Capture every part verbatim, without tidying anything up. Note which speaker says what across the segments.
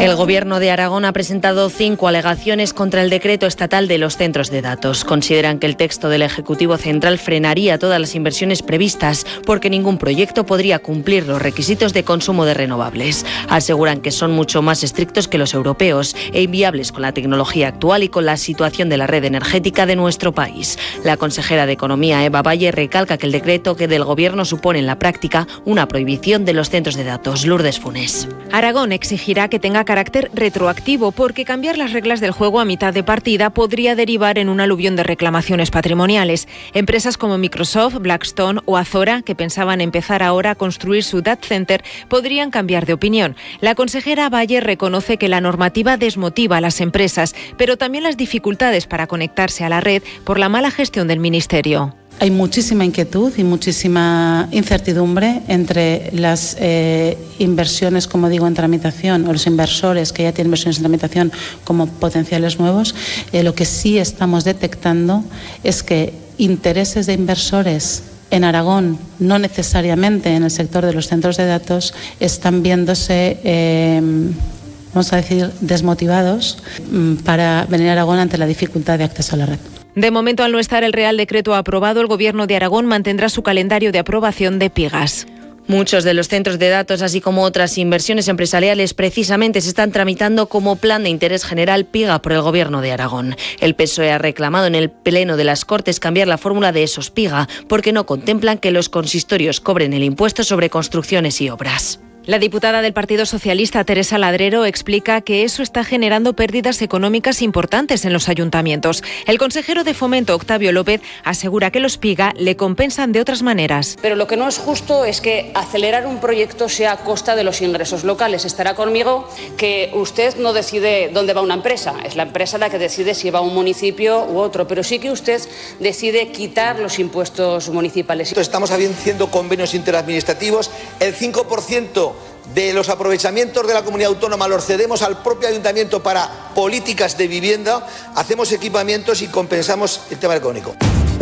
Speaker 1: El Gobierno de Aragón ha presentado cinco alegaciones contra el decreto estatal de los centros de datos. Consideran que el texto del Ejecutivo Central frenaría todas las inversiones previstas porque ningún proyecto podría cumplir los requisitos de consumo de renovables. Aseguran que son mucho más estrictos que los europeos e inviables con la tecnología actual y con la situación de la red energética de nuestro país. La consejera de Economía, Eva Valle, recalca que el decreto que del Gobierno supone en la práctica una prohibición de los centros de datos. Lourdes Funes.
Speaker 2: Aragón exigirá que tenga carácter retroactivo porque cambiar las reglas del juego a mitad de partida podría derivar en un aluvión de reclamaciones patrimoniales. Empresas como Microsoft, Blackstone o Azora, que pensaban empezar ahora a construir su data center, podrían cambiar de opinión. La consejera Valle reconoce que la normativa desmotiva a las empresas, pero también las dificultades para conectarse a la red por la mala gestión del Ministerio.
Speaker 3: Hay muchísima inquietud y muchísima incertidumbre entre las eh, inversiones, como digo, en tramitación, o los inversores que ya tienen inversiones en tramitación como potenciales nuevos. Eh, lo que sí estamos detectando es que intereses de inversores en Aragón, no necesariamente en el sector de los centros de datos, están viéndose, eh, vamos a decir, desmotivados para venir a Aragón ante la dificultad de acceso a la red.
Speaker 2: De momento, al no estar el Real Decreto aprobado, el Gobierno de Aragón mantendrá su calendario de aprobación de Pigas.
Speaker 1: Muchos de los centros de datos, así como otras inversiones empresariales, precisamente se están tramitando como plan de interés general PIGA por el Gobierno de Aragón. El P S O E ha reclamado en el Pleno de las Cortes cambiar la fórmula de esos PIGA porque no contemplan que los consistorios cobren el impuesto sobre construcciones y obras.
Speaker 2: La diputada del Partido Socialista, Teresa Ladrero, explica que eso está generando pérdidas económicas importantes en los ayuntamientos. El consejero de Fomento, Octavio López, asegura que los PIGA le compensan de otras maneras.
Speaker 4: Pero lo que no es justo es que acelerar un proyecto sea a costa de los ingresos locales. Estará conmigo que usted no decide dónde va una empresa, es la empresa la que decide si va a un municipio u otro, pero sí que usted decide quitar los impuestos municipales.
Speaker 5: Estamos haciendo convenios interadministrativos, el cinco por ciento de los aprovechamientos de la comunidad autónoma los cedemos al propio ayuntamiento para políticas de vivienda, hacemos equipamientos y compensamos el tema económico.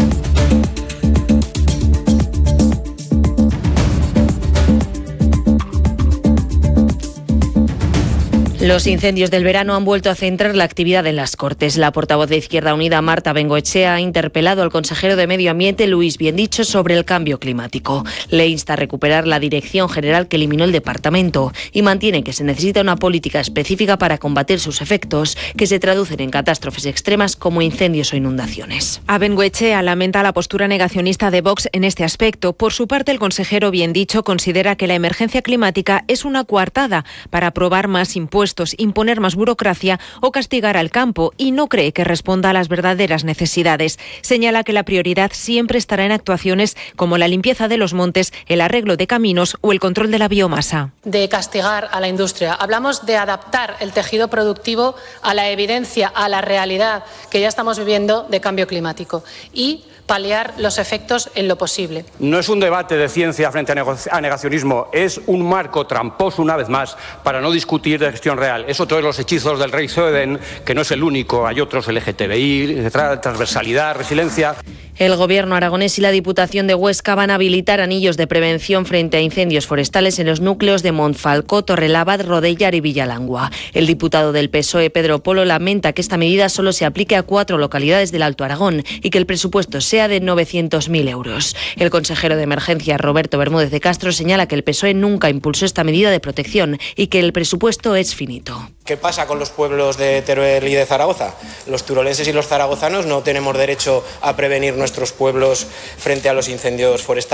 Speaker 1: Los incendios del verano han vuelto a centrar la actividad en las Cortes. La portavoz de Izquierda Unida, Marta Bengoechea, ha interpelado al consejero de Medio Ambiente, Luis Biendicho, sobre el cambio climático. Le insta a recuperar la dirección general que eliminó el departamento y mantiene que se necesita una política específica para combatir sus efectos, que se traducen en catástrofes extremas como incendios o inundaciones.
Speaker 2: A Bengoechea lamenta la postura negacionista de Vox en este aspecto. Por su parte, el consejero Biendicho considera que la emergencia climática es una coartada para aprobar más impuestos, imponer más burocracia o castigar al campo y no cree que responda a las verdaderas necesidades. Señala que la prioridad siempre estará en actuaciones como la limpieza de los montes, el arreglo de caminos o el control de la biomasa.
Speaker 6: De castigar a la industria. Hablamos de adaptar el tejido productivo a la evidencia, a la realidad que ya estamos viviendo de cambio climático y paliar los efectos en lo posible.
Speaker 7: No es un debate de ciencia frente a negacionismo, es un marco tramposo una vez más para no discutir de gestión real. Es otro de los hechizos del rey Zoeden, que no es el único, hay otros, L G T B I, transversalidad, resiliencia.
Speaker 1: El Gobierno aragonés y la Diputación de Huesca van a habilitar anillos de prevención frente a incendios forestales en los núcleos de Montfalcó, Torrelavaz, Rodellar y Villalangua. El diputado del P S O E, Pedro Polo, lamenta que esta medida solo se aplique a cuatro localidades del Alto Aragón y que el presupuesto sea de novecientos mil euros. El consejero de Emergencia, Roberto Bermúdez de Castro, señala que el P S O E nunca impulsó esta medida de protección y que el presupuesto es finito.
Speaker 8: ¿Qué pasa con los pueblos de Teruel y de Zaragoza? Los turolenses y los zaragozanos no tenemos derecho a prevenir nuestros pueblos frente a los incendios forestales.